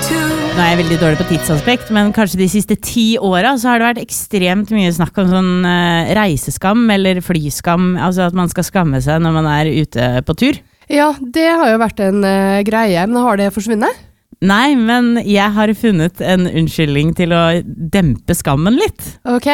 Nå er jeg veldig dårlig på tidsaspekt, men kanskje de siste 10 årene så har det vært ekstremt mye snakk om sånn reiseskam eller flyskam, altså at man skal skamme seg når man er ute på tur. Ja, det har jo vært en greie, men har det forsvunnet? Nei, men jeg har funnet en unnskyldning til å dempe skammen litt. Ok.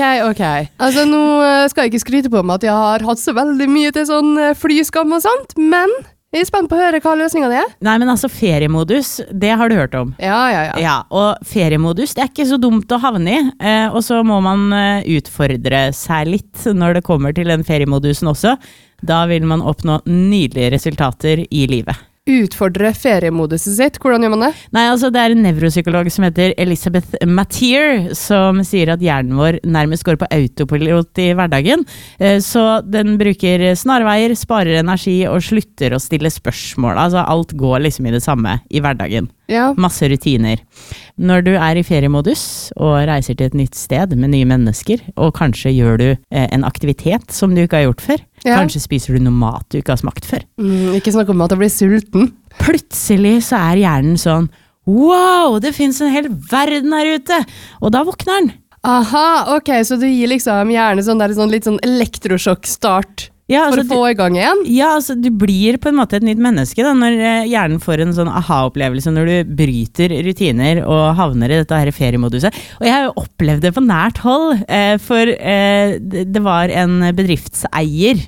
Altså, nå skal jeg ikke skryte på meg at jeg har hatt så veldig mye til sånn flyskam og sånt, men jeg er spent på å høre hva løsningen det er. Nei, men altså feriemodus, det har du hørt om. Ja. Og feriemodus, det er ikke så dumt å havne i, og så må man utfordre seg litt når det kommer til den feriemodusen også. Da vil man oppnå nydelige resultater i livet. Utfordre feriemoduset sitt, hvordan gjør man det? Nei, altså det er en nevropsykolog som heter Elizabeth Mathier, som sier at hjernen vår nærmest går på autopilot i hverdagen, så den bruker snarveier, sparer energi og slutter å stille spørsmål. Altså alt går liksom i det samme i hverdagen. Ja. Masse rutiner. Når du er i feriemodus og reiser til et nytt sted med nye mennesker, og kanskje gjør du en aktivitet som du ikke har gjort før, kanskje spiser du noe mat du ikke har smakt før. Ikke snakk om at jeg blir sulten. Plutselig så er hjernen sånn, wow, det finnes en hel verden her ute, og da våkner den. Aha, ok, så du gir liksom hjernen litt sånn elektrosjokk-start. Ja, altså, for å få i gang igjen? Ja, altså du blir på en måte et nytt menneske da, når hjernen får en sånn aha-opplevelse når du bryter rutiner og havner i dette her feriemoduset. Og jeg har jo opplevd det på nært hold, for det var en bedriftseier,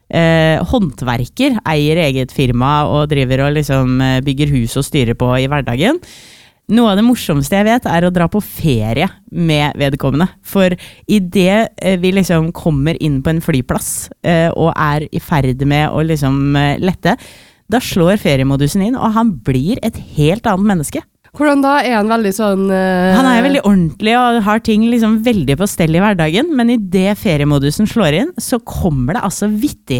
håndverker, eier eget firma og driver og liksom bygger hus og styrer på i hverdagen. Noe av det morsomste jeg vet er å dra på ferie med vedkommende. For i det vi liksom kommer inn på en flyplass og er i ferd med å liksom lette, da slår feriemodusen inn, og han blir et helt annet menneske. Hvordan da? Er han veldig sånn... Han er veldig ordentlig og har ting liksom veldig på stell i hverdagen, men i det feriemodusen slår inn, så kommer det altså vittig